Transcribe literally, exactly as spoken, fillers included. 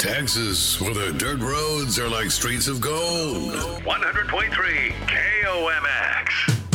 Texas, where the dirt roads are like streets of gold. one hundred point three K O M X.